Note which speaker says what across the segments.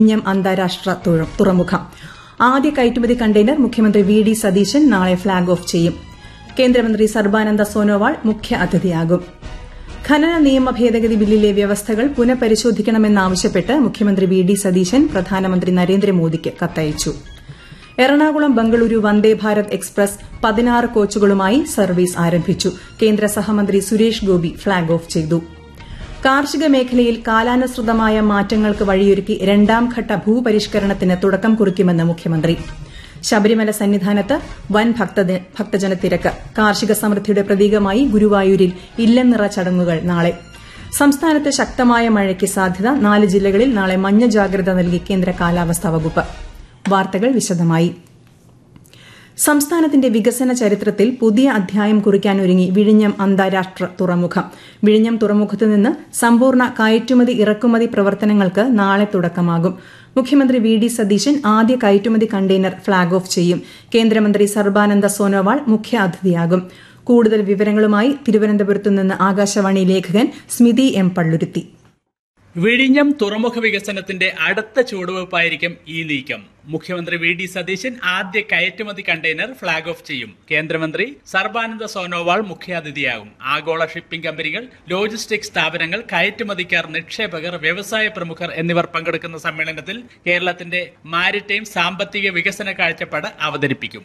Speaker 1: വിഴിഞ്ഞം അന്താരാഷ്ട്ര തുറമുഖം ആദ്യ കയറ്റുമതി കണ്ടെയ്നർ മുഖ്യമന്ത്രി വി ഡി സതീശൻ നാളെ ഫ്ളാഗ് ഓഫ് ചെയ്യും. കേന്ദ്രമന്ത്രി സർബാനന്ദ സോനോവാൾ മുഖ്യ അതിഥിയാകും. ഖനന നിയമ ഭേദഗതി ബില്ലിലെ വ്യവസ്ഥകൾ പുനഃപരിശോധിക്കണമെന്നാവശ്യപ്പെട്ട് മുഖ്യമന്ത്രി വി ഡി സതീശൻ പ്രധാനമന്ത്രി നരേന്ദ്രമോദിക്ക് കത്തയച്ചു. എറണാകുളം ബംഗളൂരു വന്ദേ ഭാരത് എക്സ്പ്രസ് 16 കോച്ചുകളുമായി സർവീസ് ആരംഭിച്ചു. കേന്ദ്ര സഹമന്ത്രി സുരേഷ് ഗോപി ഫ്ളാഗ് ഓഫ് ചെയ്തു. കാർഷിക മേഖലയിൽ കാലാനുസൃതമായ മാറ്റങ്ങൾക്ക് വഴിയൊരുക്കി രണ്ടാംഘട്ട ഭൂപരിഷ്കരണത്തിന് തുടക്കം കുറിക്കുമെന്ന് മുഖ്യമന്ത്രി. ശബരിമല സന്നിധാനത്ത് വൻ ഭക്തജനത്തിരക്ക്. കാർഷിക സമൃദ്ധിയുടെ പ്രതീകമായി ഗുരുവായൂരിൽ ഇല്ലനിറ ചടങ്ങുകൾ നാളെ. സംസ്ഥാനത്ത് ശക്തമായ മഴയ്ക്ക് സാധ്യത. 4 ജില്ലകളിൽ നാളെ മഞ്ഞ ജാഗ്രത നൽകി കേന്ദ്ര കാലാവസ്ഥാ വകുപ്പ്. വാർത്തകൾ വിശദമായി. സംസ്ഥാനത്തിന്റെ വികസന ചരിത്രത്തിൽ പുതിയ അധ്യായം കുറിക്കാനൊരുങ്ങി വിഴിഞ്ഞം അന്താരാഷ്ട്ര തുറമുഖം. വിഴിഞ്ഞം തുറമുഖത്തു നിന്ന് സമ്പൂർണ്ണ കയറ്റുമതി ഇറക്കുമതി പ്രവർത്തനങ്ങൾക്ക് നാളെ തുടക്കമാകും. മുഖ്യമന്ത്രി വി ഡി സതീശൻ ആദ്യ കയറ്റുമതി കണ്ടെയ്നർ ഫ്ളാഗ് ഓഫ് ചെയ്യും. കേന്ദ്രമന്ത്രി സർബാനന്ദ സോനോവാൾ മുഖ്യ അതിഥിയാകും. കൂടുതൽ വിവരങ്ങളുമായി തിരുവനന്തപുരത്തു നിന്ന് ആകാശവാണി ലേഖകൻ സ്മിതി എം പള്ളുരുത്തി.
Speaker 2: വിഴിഞ്ഞം തുറമുഖ വികസനത്തിന്റെ അടുത്ത ചുവടുവയ്പായിരിക്കും ഈ നീക്കം. മുഖ്യമന്ത്രി വി ഡി സതീശൻ ആദ്യ കയറ്റുമതി കണ്ടെയ്നർ ഫ്ളാഗ് ഓഫ് ചെയ്യും. കേന്ദ്രമന്ത്രി സർബാനന്ദ സോനോവാൾ മുഖ്യാതിഥിയാകും. ആഗോള ഷിപ്പിംഗ് കമ്പനികൾ, ലോജിസ്റ്റിക്സ് സ്ഥാപനങ്ങൾ, കയറ്റുമതിക്കാർ, നിക്ഷേപകർ, വ്യവസായ പ്രമുഖർ എന്നിവർ പങ്കെടുക്കുന്ന സമ്മേളനത്തിൽ കേരളത്തിന്റെ മാരിടൈം സാമ്പത്തിക വികസന കാഴ്ചപ്പാട് അവതരിപ്പിക്കും.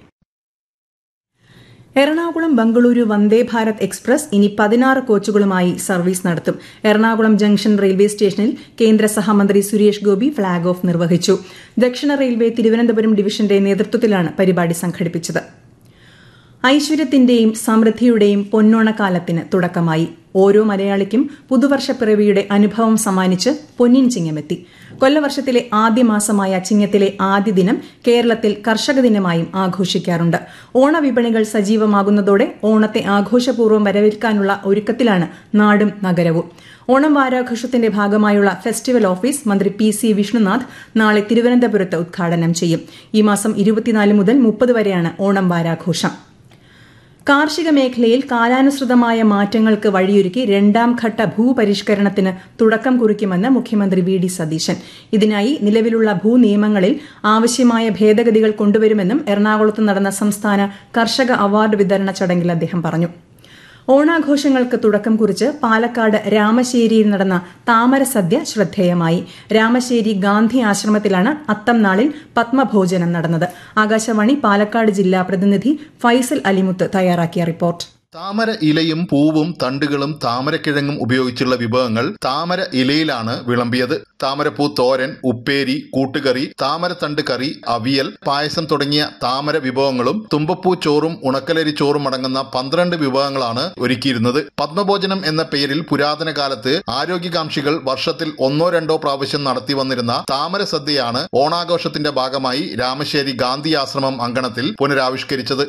Speaker 1: എറണാകുളം ബംഗളൂരു വന്ദേ ഭാരത് എക്സ്പ്രസ് ഇനി 16 കോച്ചുകളുമായി സർവീസ് നടത്തും. എറണാകുളം ജംഗ്ഷൻ റെയിൽവേ സ്റ്റേഷനിൽ കേന്ദ്ര സഹമന്ത്രി സുരേഷ് ഗോപി ഫ്ളാഗ് ഓഫ് നിർവഹിച്ചു. ദക്ഷിണ റെയിൽവേ തിരുവനന്തപുരം ഡിവിഷന്റെ നേതൃത്വത്തിലാണ് പരിപാടി സംഘടിപ്പിച്ചത്. ഐശ്വര്യത്തിന്റെയും സമൃദ്ധിയുടെയും പൊന്നോണക്കാലത്തിന് തുടക്കമായി. ഓരോ മലയാളിക്കും പുതുവർഷപ്പിറവിയുടെ അനുഭവം സമ്മാനിച്ച് പൊന്നിൻ ചിങ്ങമെത്തി. കൊല്ലവർഷത്തിലെ ആദ്യ മാസമായ ചിങ്ങത്തിലെ ആദ്യ ദിനം കേരളത്തിൽ കർഷക ദിനമായും ആഘോഷിക്കാറുണ്ട്. ഓണവിപണികൾ സജീവമാകുന്നതോടെ ഓണത്തെ ആഘോഷപൂർവ്വം വരവേൽക്കാനുള്ള ഒരുക്കത്തിലാണ് നാടും നഗരവും. ഓണം വാരാഘോഷത്തിന്റെ ഭാഗമായുള്ള ഫെസ്റ്റിവൽ ഓഫീസ് മന്ത്രി പി സി വിഷ്ണുനാഥ് നാളെ തിരുവനന്തപുരത്ത് ഉദ്ഘാടനം ചെയ്യും. ഈ മാസം 24 മുതൽ 30 വരെയാണ് ഓണം വാരാഘോഷം. കാർഷിക മേഖലയിൽ കാലാനുസൃതമായ മാറ്റങ്ങൾക്ക് വഴിയൊരുക്കി രണ്ടാംഘട്ട ഭൂപരിഷ്കരണത്തിന് തുടക്കം കുറിക്കുമെന്ന് മുഖ്യമന്ത്രി വി ഡി സതീശൻ. ഇതിനായി നിലവിലുള്ള ഭൂനിയമങ്ങളിൽ ആവശ്യമായ ഭേദഗതികൾ കൊണ്ടുവരുമെന്നും എറണാകുളത്ത് നടന്ന സംസ്ഥാന കർഷക അവാർഡ് വിതരണ ചടങ്ങിൽ അദ്ദേഹം പറഞ്ഞു. ഓണാഘോഷങ്ങൾക്ക് തുടക്കം കുറിച്ച് പാലക്കാട് രാമശ്ശേരിയിൽ നടന്ന താമരസദ്യ ശ്രദ്ധേയമായി. രാമശ്ശേരി ഗാന്ധി ആശ്രമത്തിലാണ് അത്തം നാളിൽ പത്മഭോജനം നടന്നത്. ആകാശവാണി പാലക്കാട് ജില്ലാ പ്രതിനിധി ഫൈസൽ അലിമുത്ത് തയ്യാറാക്കിയ റിപ്പോർട്ട്.
Speaker 3: താമര ഇലയും പൂവും തണ്ടുകളും താമരക്കിഴങ്ങും ഉപയോഗിച്ചുള്ള വിഭവങ്ങൾ താമര ഇലയിലാണ് വിളമ്പിയത്. താമരപ്പൂ തോരൻ, ഉപ്പേരി, കൂട്ടുകറി, താമരത്തണ്ട് കറി, അവിയൽ, പായസം തുടങ്ങിയ താമര വിഭവങ്ങളും തുമ്പപ്പൂ ചോറും ഉണക്കലരി ചോറും അടങ്ങുന്ന 12 വിഭവങ്ങളാണ് ഒരുക്കിയിരുന്നത്. പത്മഭോജനം എന്ന പേരിൽ പുരാതന കാലത്ത് ആരോഗ്യകാംക്ഷികൾ വർഷത്തിൽ 1-2 പ്രാവശ്യം നടത്തി വന്നിരുന്ന താമര സദ്യയാണ് ഓണാഘോഷത്തിന്റെ ഭാഗമായി രാമശ്ശേരി ഗാന്ധി ആശ്രമം അങ്കണത്തിൽ പുനരാവിഷ്കരിച്ചത്.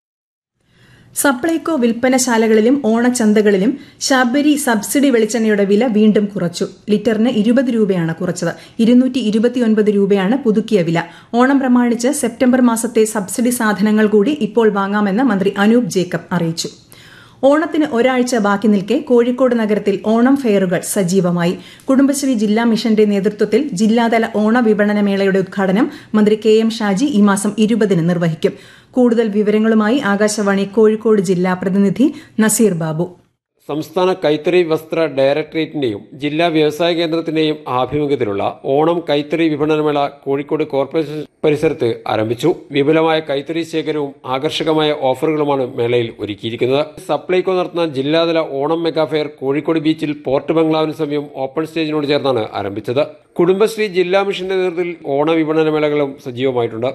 Speaker 1: സപ്ലൈകോ വിൽപ്പനശാലകളിലും ഓണച്ചന്തകളിലും ശബരി സബ്സിഡി വെളിച്ചെണ്ണയുടെ വില വീണ്ടും കുറച്ചു. ലിറ്ററിന് 20 രൂപയാണ് കുറച്ചത്. 229 രൂപയാണ് പുതുക്കിയ വില. ഓണം പ്രമാണിച്ച് സെപ്റ്റംബർ മാസത്തെ സബ്സിഡി സാധനങ്ങൾ കൂടി ഇപ്പോൾ വാങ്ങാമെന്ന് മന്ത്രി അനൂപ് ജേക്കബ് അറിയിച്ചു. ഓണത്തിന് ഒരാഴ്ച ബാക്കി നിൽക്കെ കോഴിക്കോട് നഗരത്തിൽ ഓണം ഫെയറുകൾ സജീവമായി. കുടുംബശ്രീ ജില്ലാ മിഷന്റെ നേതൃത്വത്തിൽ ജില്ലാതല ഓണ വിപണന മേളയുടെ ഉദ്ഘാടനം മന്ത്രി കെ എം ഷാജി ഈ മാസം 20-ന് നിർവഹിക്കും. കൂടുതൽ വിവരങ്ങളുമായി ആകാശവാണി കോഴിക്കോട് ജില്ലാ പ്രതിനിധി നസീർ ബാബു.
Speaker 4: സംസ്ഥാന കൈത്തറി വസ്ത്ര ഡയറക്ടറേറ്റിന്റെയും ജില്ലാ വ്യവസായ കേന്ദ്രത്തിന്റെയും ആഭിമുഖ്യത്തിലുള്ള ഓണം കൈത്തറി വിപണനമേള കോഴിക്കോട് കോർപ്പറേഷൻ പരിസരത്ത് ആരംഭിച്ചു. വിപുലമായ കൈത്തറി ശേഖരവും ആകർഷകമായ ഓഫറുകളുമാണ് മേളയിൽ ഒരുക്കിയിരിക്കുന്നത്. സപ്ലൈകോ നടത്തുന്ന ജില്ലാതല ഓണം മെഗാ ഫെയർ കോഴിക്കോട് ബീച്ചിൽ പോർട്ട് ബംഗ്ലാവിന് സമീപം ഓപ്പൺ സ്റ്റേജിനോട് ചേർന്നാണ് ആരംഭിച്ചത്. കുടുംബശ്രീ ജില്ലാ മിഷന്റെ നേതൃത്വത്തിൽ ഓണ വിപണനമേളകളും സജീവമായിട്ടുണ്ട്.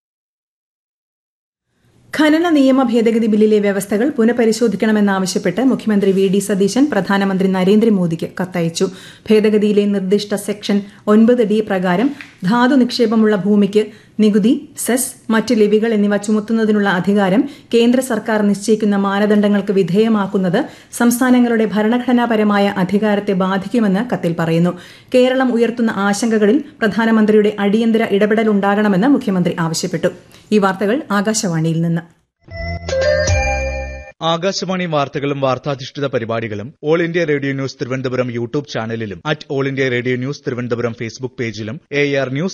Speaker 1: ഖനന നിയമ ഭേദഗതി ബില്ലിലെ വ്യവസ്ഥകൾ പുനഃപരിശോധിക്കണമെന്നാവശ്യപ്പെട്ട് മുഖ്യമന്ത്രി വി ഡി സതീശൻ പ്രധാനമന്ത്രി നരേന്ദ്രമോദിക്ക് കത്തയച്ചു. ഭേദഗതിയിലെ നിർദ്ദിഷ്ട സെക്ഷൻ 9D പ്രകാരം ധാതു നിക്ഷേപമുള്ള ഭൂമിക്ക് നികുതി, സെസ്, മറ്റ് ലെവികൾ എന്നിവ ചുമത്തുന്നതിനുള്ള അധികാരം കേന്ദ്ര സർക്കാർ നിശ്ചയിക്കുന്ന മാനദണ്ഡങ്ങൾക്ക് വിധേയമാക്കുന്നത് സംസ്ഥാനങ്ങളുടെ ഭരണഘടനാപരമായ അധികാരത്തെ ബാധിക്കുമെന്ന് കത്തിൽ പറയുന്നു. കേരളം ഉയർത്തുന്ന ആശങ്കകളിൽ പ്രധാനമന്ത്രിയുടെ അടിയന്തര ഇടപെടലുണ്ടാകണമെന്ന് മുഖ്യമന്ത്രി ആവശ്യപ്പെട്ടു. ഈ വാർത്തകൾ ആകാശവാണിയിൽ നിന്ന്.
Speaker 5: ആകാശവാണി വാർത്തകളും വാർത്താധിഷ്ഠിത പരിപാടികളും all India radio news Thiruvananthapuram YouTube ചാനലിലും @all India radio news Thiruvananthapuram Facebook പേജിലും AR ന്യൂസ്